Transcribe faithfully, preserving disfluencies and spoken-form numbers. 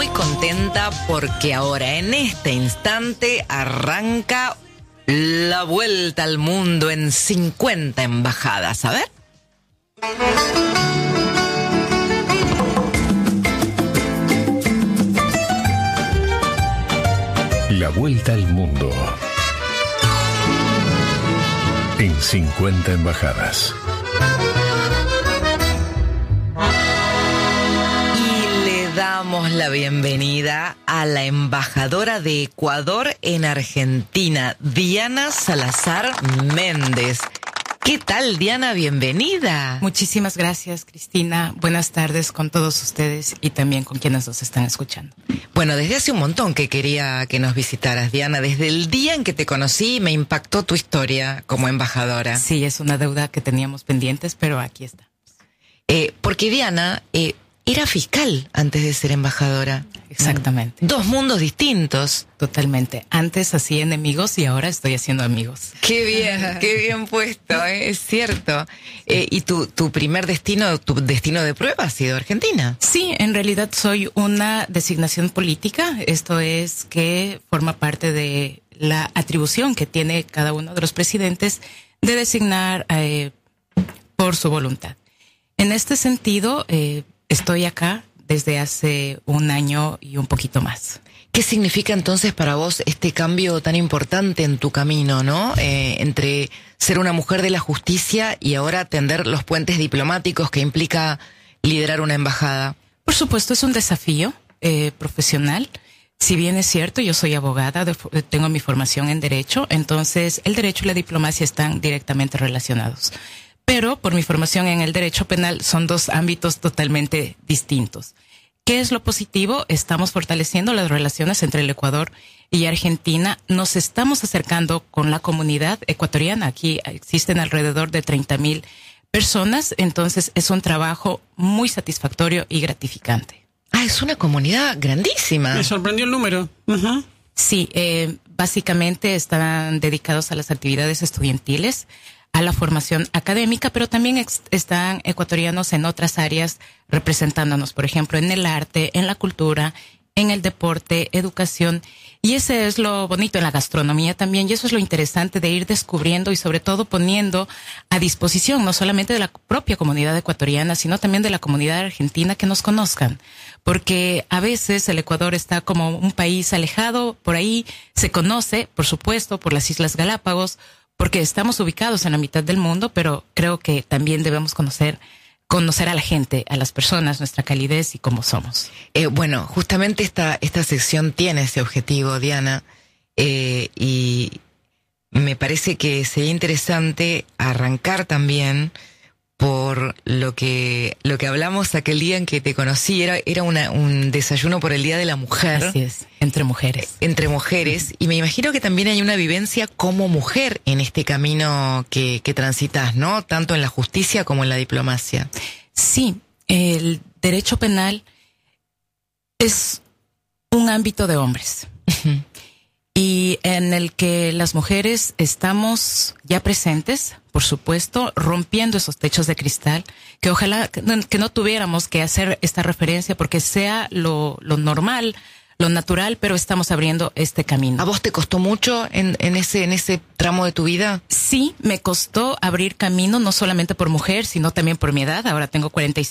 muy contenta porque ahora en este instante arranca la vuelta al mundo en cincuenta embajadas. A ver. La vuelta al mundo en cincuenta embajadas. Damos la bienvenida a la embajadora de Ecuador en Argentina, Diana Salazar Méndez. ¿Qué tal, Diana? Bienvenida. Muchísimas gracias, Cristina. Buenas tardes con todos ustedes y también con quienes nos están escuchando. Bueno, desde hace un montón que quería que nos visitaras, Diana. Desde el día en que te conocí me impactó tu historia como embajadora. Sí, es una deuda que teníamos pendientes, pero aquí está. Eh, porque Diana... Eh, Era fiscal antes de ser embajadora. Exactamente. Dos mundos distintos. Totalmente. Antes hacía enemigos y ahora estoy haciendo amigos. Qué bien, qué bien puesto, ¿eh? Es cierto. Eh, ¿Y tu, tu primer destino, tu destino de prueba ha sido Argentina? Sí, en realidad soy una designación política. Esto es que forma parte de la atribución que tiene cada uno de los presidentes de designar eh, por su voluntad. En este sentido, eh, estoy acá desde hace un año y un poquito más. ¿Qué significa entonces para vos este cambio tan importante en tu camino, no? Eh, entre ser una mujer de la justicia y ahora tender los puentes diplomáticos que implica liderar una embajada. Por supuesto, es un desafío eh, profesional. Si bien es cierto, yo soy abogada, de, tengo mi formación en Derecho, entonces el Derecho y la diplomacia están directamente relacionados. Pero por mi formación en el derecho penal son dos ámbitos totalmente distintos. ¿Qué es lo positivo? Estamos fortaleciendo las relaciones entre el Ecuador y Argentina. Nos estamos acercando con la comunidad ecuatoriana. Aquí existen alrededor de treinta mil personas, entonces es un trabajo muy satisfactorio y gratificante. Ah, es una comunidad grandísima. Me sorprendió el número. Uh-huh. Sí, eh, básicamente están dedicados a las actividades estudiantiles, a la formación académica, pero también ex- están ecuatorianos en otras áreas representándonos, por ejemplo, en el arte, en la cultura, en el deporte, educación, y ese es lo bonito en la gastronomía también, y eso es lo interesante de ir descubriendo y sobre todo poniendo a disposición no solamente de la propia comunidad ecuatoriana, sino también de la comunidad argentina que nos conozcan, porque a veces el Ecuador está como un país alejado, por ahí se conoce, por supuesto, por las Islas Galápagos, porque estamos ubicados en la mitad del mundo, pero creo que también debemos conocer conocer a la gente, a las personas, nuestra calidez y cómo somos. Eh, bueno, justamente esta, esta sección tiene ese objetivo, Diana, eh, y me parece que sería interesante arrancar también por lo que lo que hablamos aquel día en que te conocí. Era, era una, un desayuno por el Día de la Mujer. Así es, entre mujeres. Entre mujeres, y me imagino que también hay una vivencia como mujer en este camino que, que transitas, ¿no? Tanto en la justicia como en la diplomacia. Sí, el derecho penal es un ámbito de hombres. Uh-huh. Y en el que las mujeres estamos ya presentes, por supuesto, rompiendo esos techos de cristal, que ojalá que no tuviéramos que hacer esta referencia porque sea lo, lo normal, lo natural, pero estamos abriendo este camino. ¿A vos te costó mucho en, en ese, en ese tramo de tu vida? Sí, me costó abrir camino, no solamente por mujer, sino también por mi edad. Ahora tengo cuarenta y